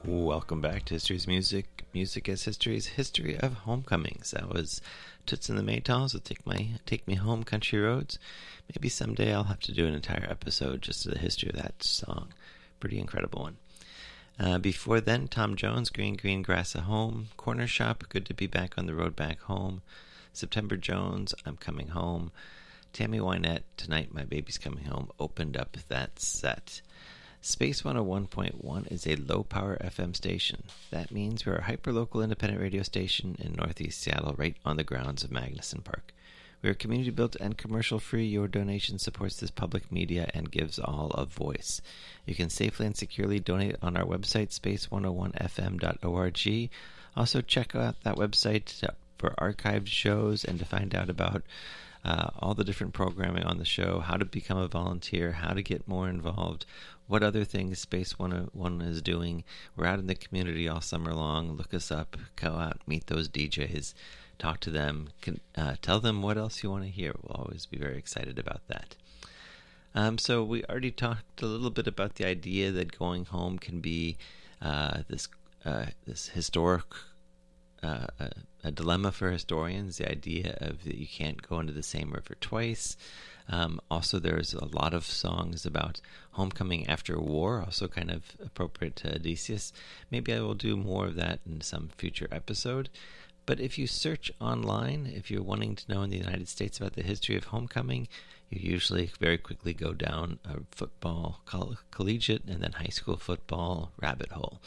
Welcome back to History's Music. Music as History's History of Homecomings. That was Toots and the Maytals with Take Me Home, Country Roads. Maybe someday I'll have to do an entire episode just to the history of that song. Pretty incredible one. Before then, Tom Jones, Green Green Grass at Home, Corner Shop, Good to Be Back on the Road Back Home, September Jones, I'm Coming Home, Tammy Wynette, Tonight My Baby's Coming Home, opened up that set. Space 101.1 is a low-power FM station. That means we're a hyper-local independent radio station in Northeast Seattle, right on the grounds of Magnuson Park. We are community-built and commercial-free. Your donation supports this public media and gives all a voice. You can safely and securely donate on our website, space101fm.org. Also, check out that website for archived shows and to find out about all the different programming on the show, how to become a volunteer, how to get more involved, what other things Space 101 is doing. We're out in the community all summer long. Look us up, go out, meet those DJs, talk to them, tell them what else you want to hear. We'll always be very excited about that. So we already talked a little bit about the idea that going home can be this historic a dilemma for historians, the idea of that you can't go into the same river twice. Also, there's a lot of songs about homecoming after war, also kind of appropriate to Odysseus. Maybe I will do more of that in some future episode. But if you search online, if you're wanting to know in the United States about the history of homecoming, you usually very quickly go down a football, collegiate, and then high school football rabbit hole.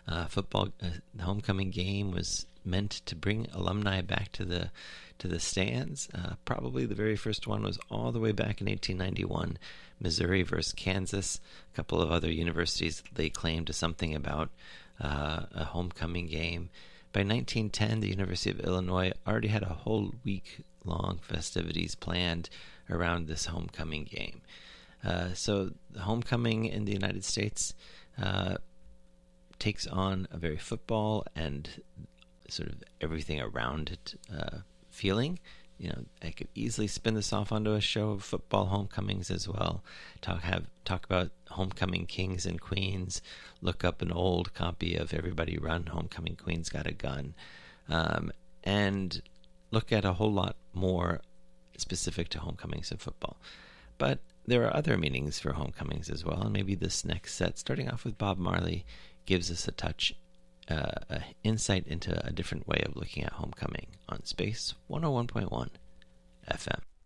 The homecoming game was meant to bring alumni back to the stands. Probably the very first one was all the way back in 1891, Missouri versus Kansas. A couple of other universities laid claim to something about a homecoming game. By 1910, the University of Illinois already had a whole week-long festivities planned around this homecoming game. So the homecoming in the United States takes on a very football and sort of everything around it feeling. You know, I could easily spin this off onto a show of football homecomings as well. Talk about homecoming kings and queens. Look up an old copy of Everybody Run, Homecoming Queen's Got a Gun, and look at a whole lot more specific to homecomings and football. But there are other meanings for homecomings as well, and maybe this next set, starting off with Bob Marley, gives us a touch, insight into a different way of looking at homecoming on Space 101.1 FM.